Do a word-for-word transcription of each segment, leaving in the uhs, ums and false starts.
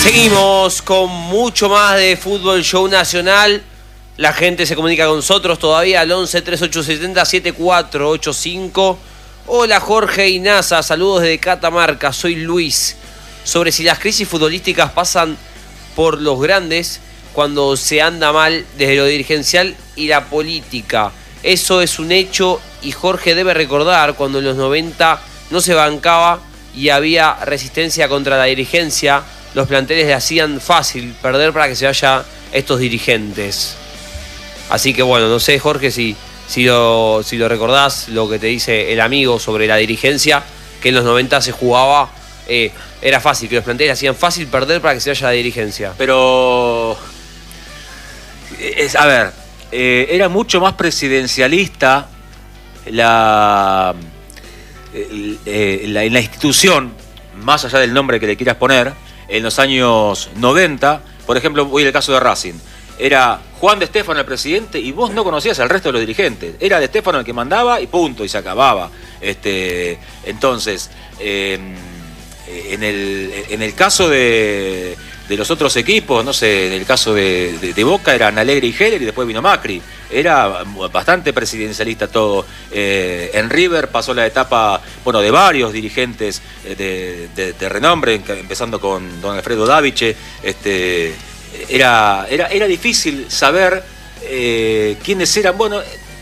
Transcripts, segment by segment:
Seguimos con mucho más de Fútbol Show Nacional. La gente se comunica con nosotros todavía al once, treinta y ocho setenta, setenta y cuatro ochenta y cinco. Hola Jorge y NASA, saludos desde Catamarca, soy Luis. Sobre si las crisis futbolísticas pasan por los grandes cuando se anda mal desde lo dirigencial y la política. Eso es un hecho y Jorge debe recordar cuando en los noventa no se bancaba y había resistencia contra la dirigencia. Los planteles le hacían fácil perder para que se vaya estos dirigentes. Así que bueno, no sé Jorge si, si, lo, si lo recordás, lo que te dice el amigo sobre la dirigencia, que en los noventa se jugaba, eh, era fácil, que los planteles le hacían fácil perder para que se vaya la dirigencia. Pero, es, a ver, eh, era mucho más presidencialista la, eh, la, la institución, más allá del nombre que le quieras poner, en los años noventa, por ejemplo, voy al caso de Racing. Era Juan de Stéfano el presidente y vos no conocías al resto de los dirigentes. Era de Stéfano el que mandaba y punto, y se acababa. Este, entonces, eh, en, el, en el caso de, de los otros equipos, no sé, en el caso de, de, de Boca eran Alegre y Heller y después vino Macri. Era bastante presidencialista todo. Eh, en River pasó la etapa, bueno, de varios dirigentes de, de, de renombre, empezando con don Alfredo Daviche. Este, era, era, era difícil saber eh, quiénes eran. Bueno,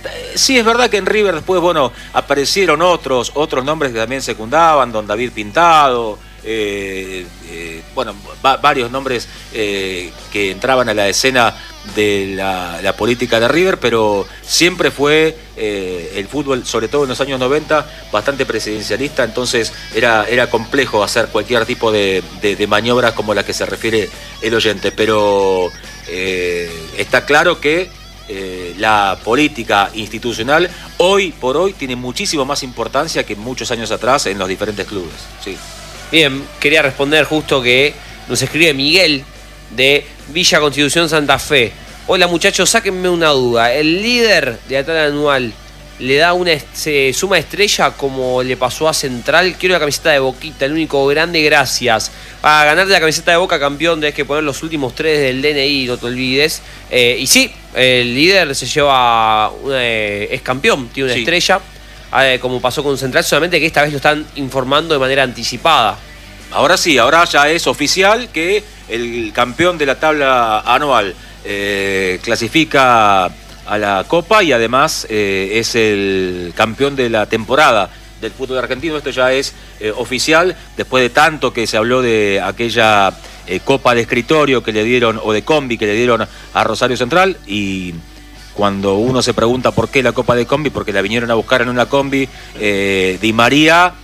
sí es verdad que en River después, bueno, aparecieron otros, otros nombres que también secundaban, don David Pintado, eh, eh, bueno, va, varios nombres eh, que entraban a la escena de la, la política de River, pero siempre fue eh, el fútbol, sobre todo en los años noventa, bastante presidencialista, entonces era, era complejo hacer cualquier tipo de, de, de maniobras como la que se refiere el oyente, pero eh, está claro que eh, la política institucional hoy por hoy tiene muchísimo más importancia que muchos años atrás en los diferentes clubes. Sí. Bien, quería responder justo que nos escribe Miguel de Villa Constitución Santa Fe. Hola muchachos, sáquenme una duda. ¿El líder de la tabla anual le da una se suma estrella como le pasó a Central? Quiero la camiseta de Boquita, el único grande, gracias. Para ganarte la camiseta de Boca campeón tenés que poner los últimos tres del D N I, no te olvides. Eh, y sí, el líder se lleva una, eh, es campeón, tiene una sí. estrella. Eh, como pasó con Central, solamente que esta vez lo están informando de manera anticipada. Ahora sí, ahora ya es oficial que el campeón de la tabla anual eh, clasifica a la Copa y además eh, es el campeón de la temporada del fútbol argentino. Esto ya es eh, oficial, después de tanto que se habló de aquella eh, Copa de escritorio que le dieron, o de combi que le dieron a Rosario Central, y cuando uno se pregunta por qué la Copa de combi, porque la vinieron a buscar en una combi eh, Di María,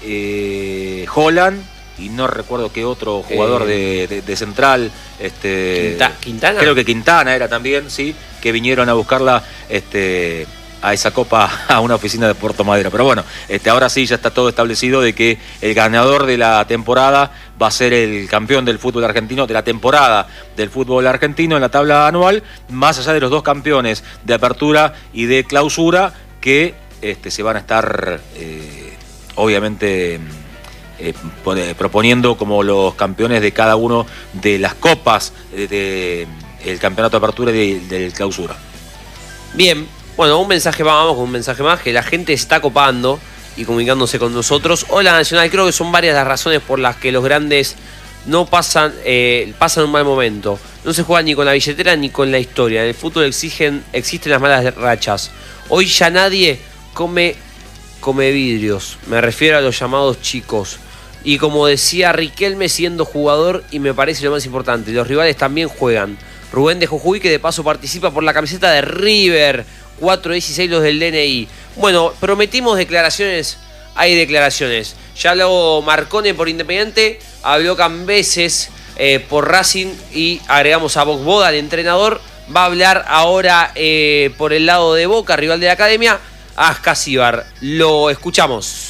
eh, Holland, y no recuerdo qué otro jugador eh, de, de, de Central, este, Quinta, Quintana. Creo que Quintana era también, sí, que vinieron a buscarla este, a esa copa a una oficina de Puerto Madera. Pero bueno, este, ahora sí ya está todo establecido de que el ganador de la temporada va a ser el campeón del fútbol argentino, de la temporada del fútbol argentino en la tabla anual, más allá de los dos campeones de apertura y de clausura que este, se van a estar eh, obviamente Eh, proponiendo como los campeones de cada uno de las copas del de, de campeonato de apertura y del de clausura. Bien, bueno, un mensaje más, vamos con un mensaje más, que la gente se está copando y comunicándose con nosotros. Hola Nacional, creo que son varias las razones por las que los grandes no pasan, eh, pasan un mal momento. No se juega ni con la billetera ni con la historia. En el fútbol exigen, existen las malas rachas. Hoy ya nadie come, come vidrios, me refiero a los llamados chicos. Y como decía Riquelme, siendo jugador, y me parece lo más importante, los rivales también juegan. Rubén de Jujuy, que de paso participa por la camiseta de River, cuatro dieciséis los del D N I. Bueno, prometimos declaraciones, hay declaraciones. Ya habló Marcone por Independiente, habló Cambeses eh, por Racing y agregamos a Boxboda, el entrenador. Va a hablar ahora eh, por el lado de Boca, rival de la Academia, a Ascasíbar. Lo escuchamos.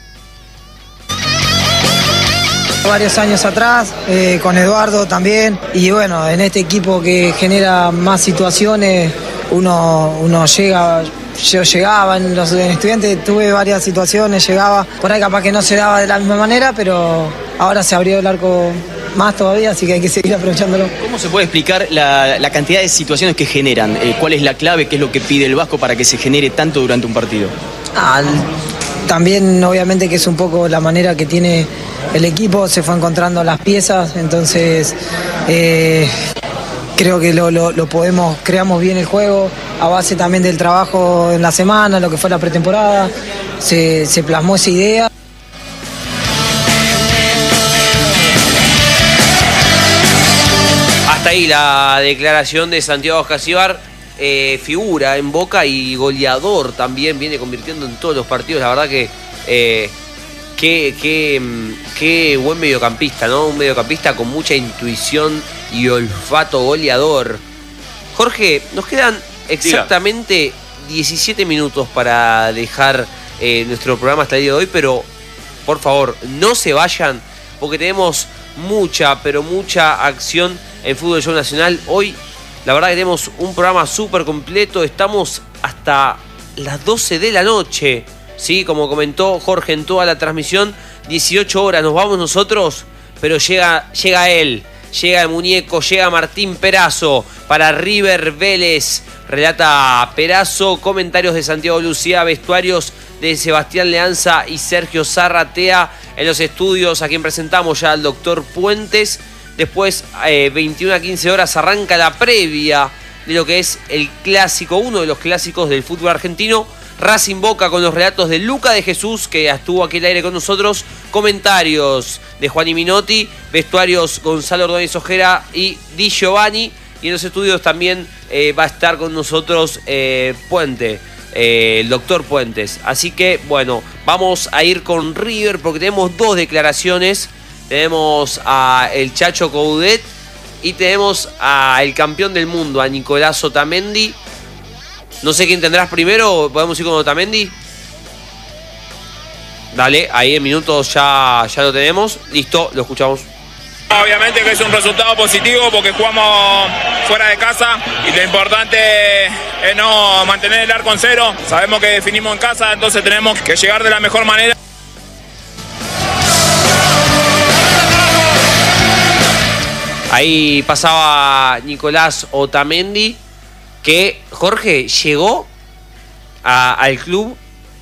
Varios años atrás, eh, con Eduardo también, y bueno, en este equipo que genera más situaciones, uno, uno llega, yo llegaba, en los en Estudiantes tuve varias situaciones, llegaba, por ahí capaz que no se daba de la misma manera, pero ahora se abrió el arco más todavía, así que hay que seguir aprovechándolo. ¿Cómo se puede explicar la, la cantidad de situaciones que generan? Eh, ¿Cuál es la clave? ¿Qué es lo que pide el Vasco para que se genere tanto durante un partido? Ah, también obviamente que es un poco la manera que tiene el equipo, se fue encontrando las piezas, entonces eh, creo que lo, lo, lo podemos, creamos bien el juego, a base también del trabajo en la semana, lo que fue la pretemporada, se, se plasmó esa idea. Hasta ahí la declaración de Santiago Ascacíbar, eh, figura en Boca y goleador también, viene convirtiendo en todos los partidos, la verdad que eh, qué, qué, qué buen mediocampista, ¿no? Un mediocampista con mucha intuición y olfato goleador. Jorge, nos quedan exactamente diecisiete minutos para dejar eh, nuestro programa hasta el día de hoy, pero por favor, no se vayan, porque tenemos mucha, pero mucha acción en Fútbol Show Nacional. Hoy, la verdad que tenemos un programa súper completo, estamos hasta las doce de la noche, ¿sí? Como comentó Jorge en toda la transmisión, dieciocho horas nos vamos nosotros, pero llega, llega él, llega el muñeco, llega Martín Perazo para River Vélez, relata Perazo, comentarios de Santiago Lucía, vestuarios de Sebastián Leanza y Sergio Zarratea en los estudios, a quien presentamos ya al doctor Puentes. Después, eh, veintiuna a quince horas, arranca la previa de lo que es el clásico, uno de los clásicos del fútbol argentino, Racing Boca, con los relatos de Luca de Jesús, que estuvo aquí al aire con nosotros, comentarios de Juan Minotti, vestuarios Gonzalo Ordóñez Ojera y Di Giovanni, y en los estudios también eh, va a estar con nosotros eh, Puente, eh, el doctor Puentes. Así que, bueno, vamos a ir con River porque tenemos dos declaraciones. Tenemos a el Chacho Coudet y tenemos al campeón del mundo, a Nicolás Otamendi. No sé quién tendrás primero, ¿podemos ir con Otamendi? Dale, ahí en minutos ya, ya lo tenemos. Listo, lo escuchamos. Obviamente que es un resultado positivo porque jugamos fuera de casa y lo importante es no mantener el arco en cero. Sabemos que definimos en casa, entonces tenemos que llegar de la mejor manera. Ahí pasaba Nicolás Otamendi, que Jorge llegó a, al club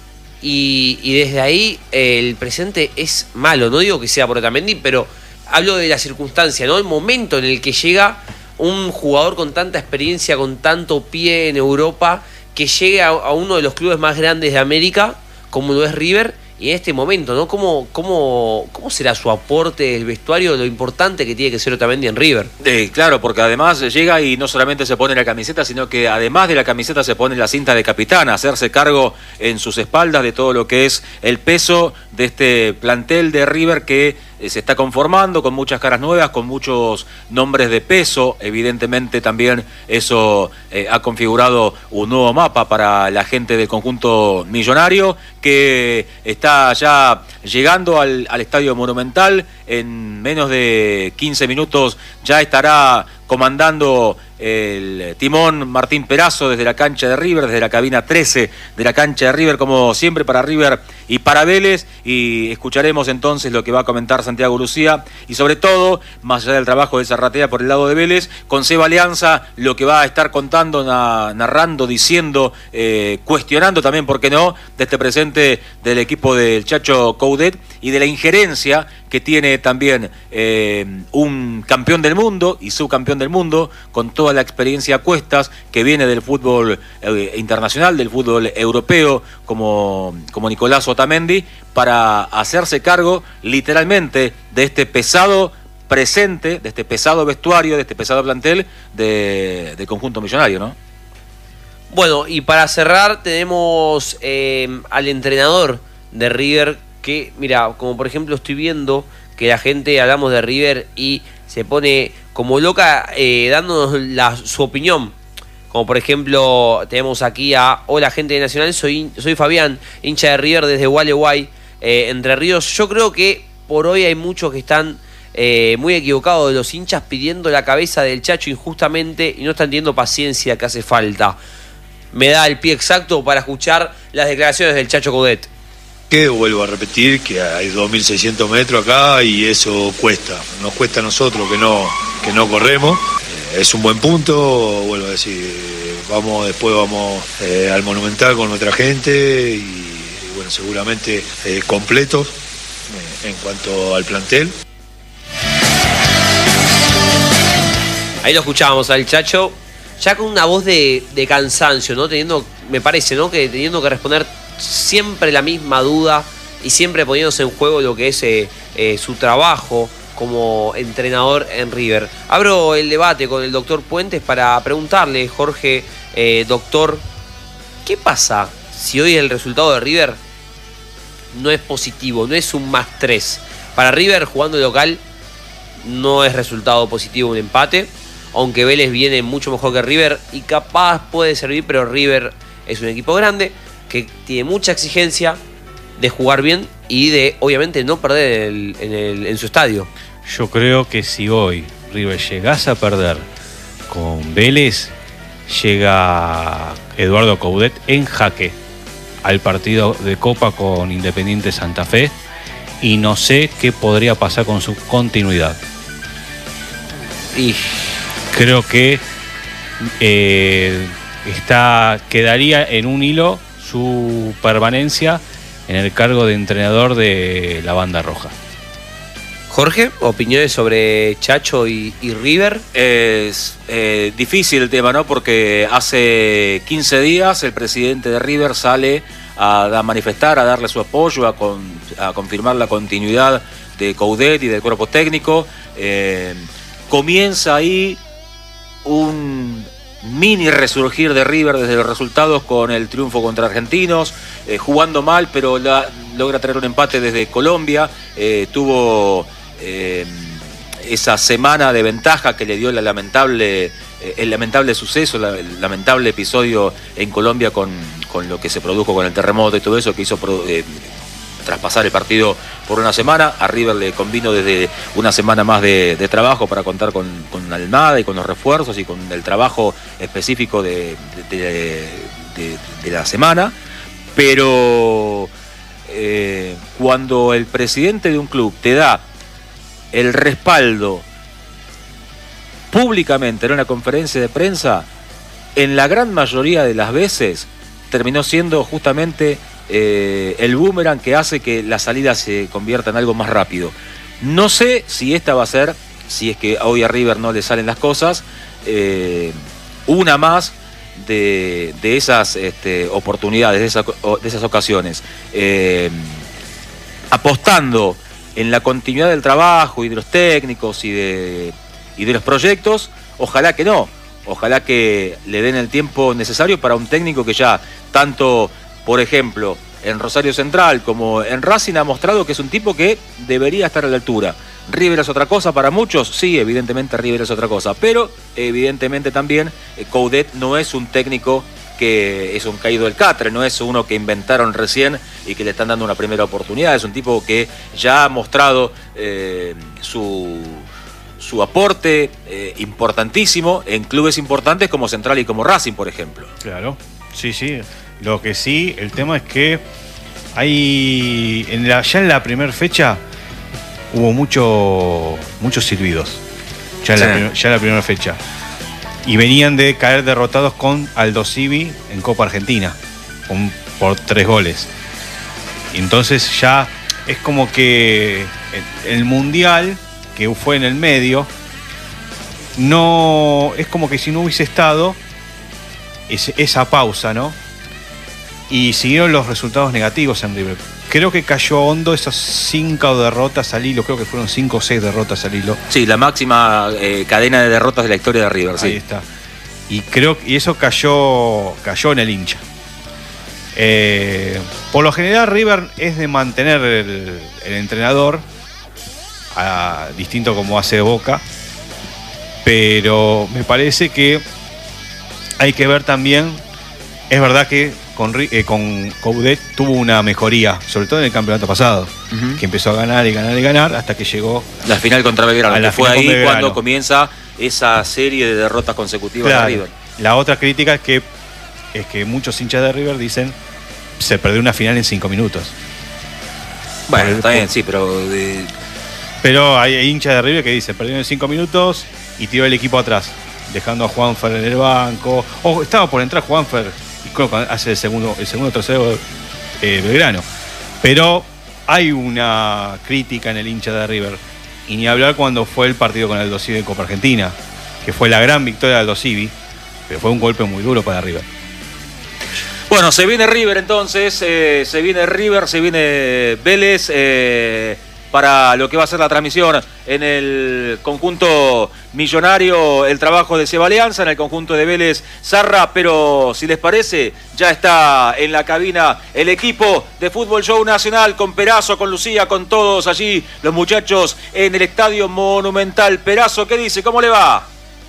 y, y desde ahí el presente es malo. No digo que sea por Otamendi, pero hablo de la circunstancia, ¿no? El momento en el que llega un jugador con tanta experiencia, con tanto pie en Europa, que llegue a, a uno de los clubes más grandes de América, como lo es River. Y en este momento, ¿no? ¿Cómo, cómo, cómo será su aporte del vestuario, lo importante que tiene que ser Otamendi en River? Eh, claro, porque además llega y no solamente se pone la camiseta, sino que además de la camiseta se pone la cinta de capitán, hacerse cargo en sus espaldas de todo lo que es el peso de este plantel de River que eh, se está conformando con muchas caras nuevas, con muchos nombres de peso. Evidentemente también eso eh, ha configurado un nuevo mapa para la gente del conjunto millonario que está Está ya llegando al, al Estadio Monumental. En menos de quince minutos ya estará comandando el timón Martín Perazo desde la cancha de River, desde la cabina trece de la cancha de River, como siempre para River y para Vélez, y escucharemos entonces lo que va a comentar Santiago Lucía y sobre todo, más allá del trabajo de Zarratea por el lado de Vélez, con Seba Alianza, lo que va a estar contando, na, narrando, diciendo, eh, cuestionando también, ¿por qué no?, de este presente del equipo del Chacho Coudet y de la injerencia que tiene también eh, un campeón del mundo y subcampeón del mundo, con toda la experiencia a cuestas que viene del fútbol eh, internacional, del fútbol europeo, como, como Nicolás Otamendi, para hacerse cargo literalmente de este pesado presente, de este pesado vestuario, de este pesado plantel de, de conjunto millonario, ¿no? Bueno, y para cerrar tenemos eh, al entrenador de River, que, mira, como por ejemplo estoy viendo que la gente, hablamos de River y se pone como loca eh, dándonos la, su opinión. Como por ejemplo, tenemos aquí a Hola gente de Nacional, soy, soy Fabián, hincha de River desde Gualeguay, eh, Entre Ríos. Yo creo que por hoy hay muchos que están eh, muy equivocados de los hinchas pidiendo la cabeza del Chacho injustamente y no están teniendo paciencia que hace falta. Me da el pie exacto para escuchar las declaraciones del Chacho Coudet. Que vuelvo a repetir que hay dos mil seiscientos metros acá y eso cuesta, nos cuesta a nosotros que no, que no corremos. Eh, es un buen punto, vuelvo a decir, vamos después vamos eh, al Monumental con nuestra gente y, y bueno, seguramente eh, completos eh, en cuanto al plantel. Ahí lo escuchábamos al Chacho, ya con una voz de, de cansancio, ¿no? Teniendo, me parece, ¿no? Que teniendo que responder siempre la misma duda y siempre poniéndose en juego lo que es eh, eh, su trabajo como entrenador en River. Abro el debate con el doctor Puentes para preguntarle, Jorge, eh, doctor, ¿qué pasa si hoy el resultado de River no es positivo, no es un más tres? Para River, jugando local, no es resultado positivo un empate, aunque Vélez viene mucho mejor que River y capaz puede servir, pero River es un equipo grande que tiene mucha exigencia de jugar bien y de, obviamente, no perder en, el, en, el, en su estadio. Yo creo que si hoy River llegase a perder con Vélez, llega Eduardo Coudet en jaque al partido de Copa con Independiente Santa Fe y no sé qué podría pasar con su continuidad. Y creo que eh, está, quedaría en un hilo su permanencia en el cargo de entrenador de la banda roja. Jorge, opiniones sobre Chacho y, y River. Es eh, difícil el tema, ¿no? Porque hace quince días el presidente de River sale a, a manifestar, a darle su apoyo, a, con, a confirmar la continuidad de Coudet y del cuerpo técnico. Eh, comienza ahí un mini resurgir de River desde los resultados con el triunfo contra Argentinos, eh, jugando mal, pero la, logra traer un empate desde Colombia. Eh, tuvo eh, esa semana de ventaja que le dio la lamentable, eh, el lamentable suceso, la, el lamentable episodio en Colombia con, con lo que se produjo con el terremoto y todo eso, que hizo eh, traspasar el partido por una semana. A River le convino desde una semana más de, de trabajo para contar con, con Almada y con los refuerzos y con el trabajo específico de, de, de, de, de la semana. Pero eh, cuando el presidente de un club te da el respaldo públicamente en una conferencia de prensa, en la gran mayoría de las veces terminó siendo justamente Eh, el boomerang que hace que la salida se convierta en algo más rápido. No sé si esta va a ser, si es que hoy a River no le salen las cosas, eh, una más de, de esas este, oportunidades, de, esa, de esas ocasiones. Eh, apostando en la continuidad del trabajo y de los técnicos y de, y de los proyectos, ojalá que no. Ojalá que le den el tiempo necesario para un técnico que ya tanto, por ejemplo, en Rosario Central como en Racing ha mostrado que es un tipo que debería estar a la altura. River es otra cosa para muchos, sí, evidentemente River es otra cosa, pero evidentemente también eh, Coudet no es un técnico que es un caído del catre, no es uno que inventaron recién y que le están dando una primera oportunidad, es un tipo que ya ha mostrado eh, su, su aporte eh, importantísimo en clubes importantes como Central y como Racing, por ejemplo. Claro, sí, sí. Lo que sí, el tema es que hay en la, ya en la primera fecha hubo mucho, muchos silbidos. Ya en, sí. la, ya en la primera fecha. Y venían de caer derrotados con Aldo Civi en Copa Argentina, con, por tres goles. Entonces ya es como que el Mundial, que fue en el medio, no es como que si no hubiese estado ese, esa pausa, ¿no? Y siguieron los resultados negativos en River. Creo que cayó hondo esas cinco derrotas al hilo, creo que fueron cinco o seis derrotas al hilo. Sí, la máxima eh, cadena de derrotas de la historia de River, sí. Ahí está. Y creo y eso cayó, cayó en el hincha. Eh, por lo general River es de mantener el, el entrenador, a, distinto como hace Boca, pero me parece que hay que ver también, es verdad que Con, eh, con Coudet tuvo una mejoría, sobre todo en el campeonato pasado, uh-huh. que empezó a ganar y ganar y ganar hasta que llegó la final contra Belgrano, a la que fue ahí Belgrano. Cuando comienza esa serie de derrotas consecutivas claro. de River. La otra crítica es que es que muchos hinchas de River dicen se perdió una final en cinco minutos. Bueno, el- está bien, sí, pero... eh, Pero hay hinchas de River que dicen, perdieron en cinco minutos y tiró el equipo atrás, dejando a Juanfer en el banco. O estaba por entrar Juanfer y creo que hace el segundo, el segundo tercero eh, Belgrano. Pero hay una crítica en el hincha de River. Y ni hablar cuando fue el partido con Aldo Civi en Copa Argentina, que fue la gran victoria de Aldo Civi, pero fue un golpe muy duro para River. Bueno, se viene River entonces, eh, se viene River, se viene Vélez eh, para lo que va a ser la transmisión en el conjunto millonario, el trabajo de Seba Alianza, en el conjunto de Vélez Sarra, pero si les parece, ya está en la cabina el equipo de Fútbol Show Nacional con Perazo, con Lucía, con todos allí, los muchachos en el Estadio Monumental. Perazo, ¿qué dice? ¿Cómo le va?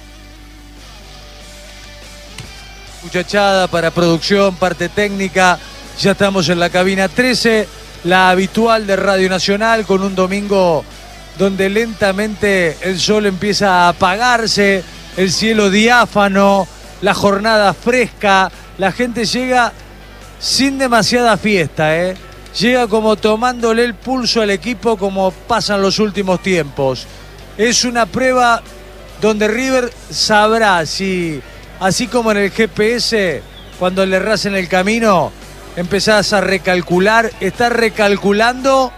Muchachada para producción, parte técnica, ya estamos en la cabina trece, la habitual de Radio Nacional, con un domingo donde lentamente el sol empieza a apagarse, el cielo diáfano, la jornada fresca, la gente llega sin demasiada fiesta, ¿eh? Llega como tomándole el pulso al equipo como pasan los últimos tiempos. Es una prueba donde River sabrá si... Así como en el G P S, cuando le erras en el camino, empezás a recalcular, ¿estás recalculando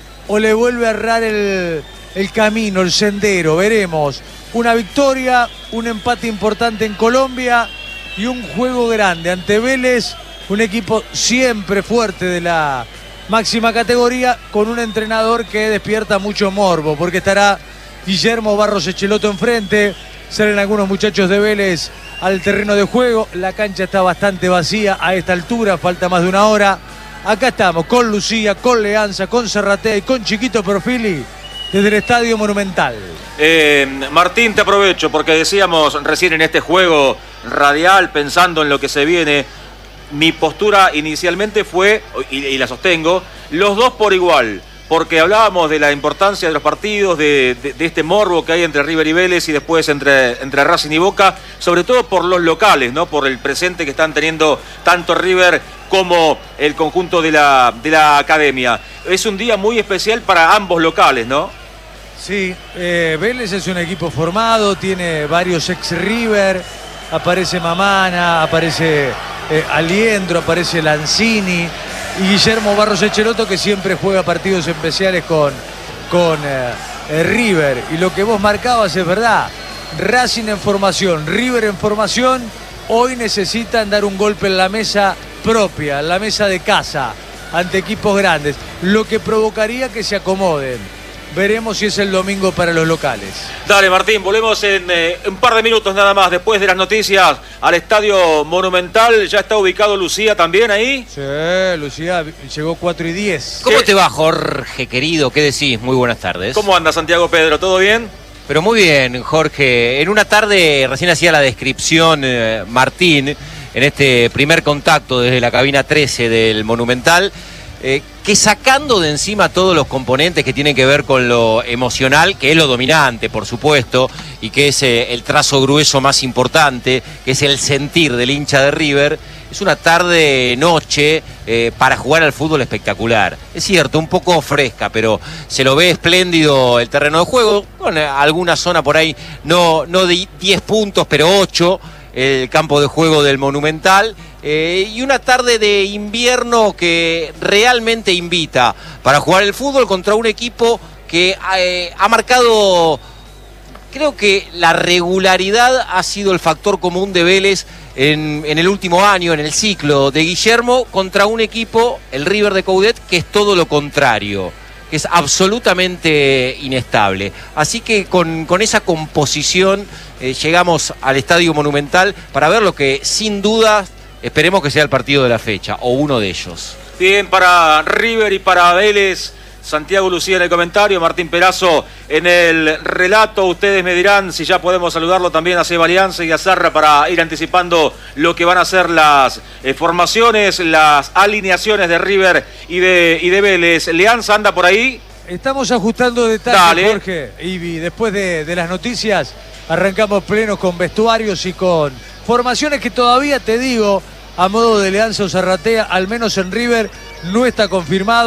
o le vuelve a errar el, el camino, el sendero? Veremos. Una victoria, un empate importante en Colombia y un juego grande ante Vélez, un equipo siempre fuerte de la máxima categoría, con un entrenador que despierta mucho morbo, porque estará Guillermo Barros Echeloto enfrente, salen algunos muchachos de Vélez al terreno de juego, la cancha está bastante vacía a esta altura, falta más de una hora. Acá estamos con Lucía, con Leanza, con Serratea y con Chiquito Profili desde el Estadio Monumental. Eh, Martín, te aprovecho porque decíamos recién en este juego radial, pensando en lo que se viene, mi postura inicialmente fue, y, y la sostengo, los dos por igual. Porque hablábamos de la importancia de los partidos, de, de, de este morbo que hay entre River y Vélez y después entre, entre Racing y Boca, sobre todo por los locales, ¿no? Por el presente que están teniendo tanto River como el conjunto de la, de la academia. Es un día muy especial para ambos locales, ¿no? Sí, eh, Vélez es un equipo formado, tiene varios ex-River, aparece Mamana, aparece eh, Aliendro, aparece Lanzini, y Guillermo Barros Echeloto, que siempre juega partidos especiales con, con eh, eh, River. Y lo que vos marcabas es verdad. Racing en formación, River en formación. Hoy necesitan dar un golpe en la mesa propia, en la mesa de casa, ante equipos grandes. Lo que provocaría que se acomoden. Veremos si es el domingo para los locales. Dale, Martín, volvemos en eh, un par de minutos nada más después de las noticias al Estadio Monumental. ¿Ya está ubicado Lucía también ahí? Sí, Lucía llegó cuatro y diez. ¿Cómo te va, Jorge, querido? ¿Qué decís? Muy buenas tardes. ¿Cómo anda, Santiago Pedro? ¿Todo bien? Pero muy bien, Jorge. En una tarde, recién hacía la descripción eh, Martín, en este primer contacto desde la cabina trece del Monumental, Eh, que sacando de encima todos los componentes que tienen que ver con lo emocional, que es lo dominante, por supuesto, y que es eh, el trazo grueso más importante, que es el sentir del hincha de River, es una tarde-noche eh, para jugar al fútbol espectacular. Es cierto, un poco fresca, pero se lo ve espléndido el terreno de juego, con eh, alguna zona por ahí, no, no de diez puntos, pero ocho, el campo de juego del Monumental. Eh, y una tarde de invierno que realmente invita para jugar el fútbol contra un equipo que eh, ha marcado, creo que la regularidad ha sido el factor común de Vélez en, en el último año, en el ciclo de Guillermo, contra un equipo, el River de Coudet, que es todo lo contrario, que es absolutamente inestable. Así que con, con esa composición eh, llegamos al Estadio Monumental para ver lo que sin duda esperemos que sea el partido de la fecha, o uno de ellos. Bien, para River y para Vélez, Santiago Lucía en el comentario, Martín Perazo en el relato. Ustedes me dirán si ya podemos saludarlo también a Seba Alianza y a Sarra para ir anticipando lo que van a ser las eh, formaciones, las alineaciones de River y de, y de Vélez. ¿Leanza anda por ahí? Estamos ajustando detalles, Dale. Jorge. Y después de, de las noticias, arrancamos plenos con vestuarios y con formaciones que todavía, te digo, a modo de Leanza o Zarratea, al menos en River, no está confirmado.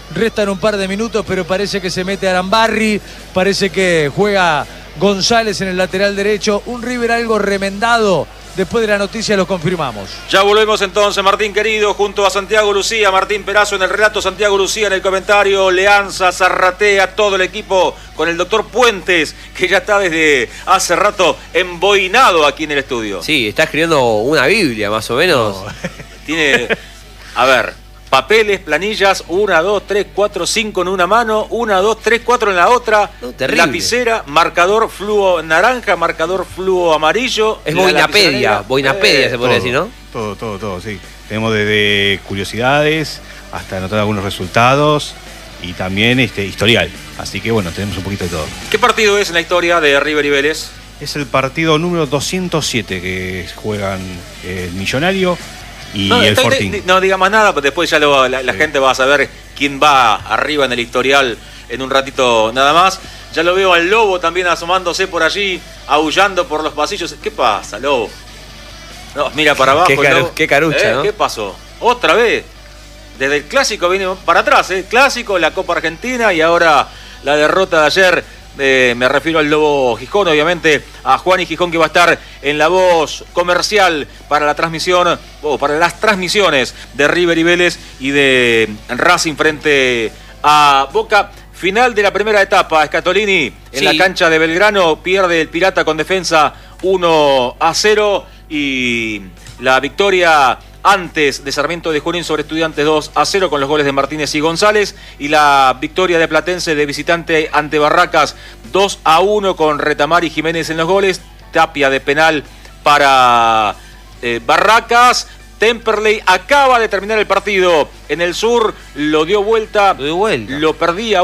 Restan un par de minutos, pero parece que se mete Arambarri, parece que juega González en el lateral derecho. Un River algo remendado. Después de la noticia lo confirmamos. Ya volvemos entonces, Martín querido, junto a Santiago Lucía, Martín Perazo en el relato, Santiago Lucía en el comentario, Leanza, Zarratea, todo el equipo con el doctor Puentes, que ya está desde hace rato emboinado aquí en el estudio. Sí, está escribiendo una Biblia, más o menos. No. Tiene, a ver, papeles, planillas, una, dos, tres, cuatro, cinco en una mano, una, dos, tres, cuatro en la otra, no, terrible. Lapicera, marcador fluo naranja, marcador fluo amarillo. Es boinapedia, boinapedia eh, se podría todo, decir, ¿no? Todo, todo, todo, sí. Tenemos desde curiosidades hasta anotar algunos resultados y también este historial. Así que bueno, tenemos un poquito de todo. ¿Qué partido es en la historia de River y Vélez? Es el partido número doscientos siete que juegan el Millonario y no, el está, Fortín. De, no diga más nada, porque después ya lo, la, la sí. gente va a saber quién va arriba en el historial en un ratito nada más. Ya lo veo al Lobo también asomándose por allí, aullando por los pasillos. ¿Qué pasa, Lobo? No, mira para abajo. Qué, caru Lobo. qué carucha, ¿Eh? ¿no? ¿Qué pasó? Otra vez. Desde el Clásico viene para atrás, ¿eh? Clásico, la Copa Argentina y ahora la derrota de ayer. Eh, me refiero al Lobo Gijón, obviamente a Juan y Gijón, que va a estar en la voz comercial para la transmisión, o para las transmisiones de River y Vélez y de Racing frente a Boca. Final de la primera etapa, Scatolini en sí. la cancha de Belgrano, pierde el Pirata con defensa uno a cero y la victoria antes de Sarmiento de Junín sobre Estudiantes dos a cero con los goles de Martínez y González, y la victoria de Platense de visitante ante Barracas dos a uno con Retamar y Jiménez en los goles, Tapia de penal para eh, Barracas. Temperley acaba de terminar el partido en el sur, lo dio vuelta, lo, dio vuelta. lo perdía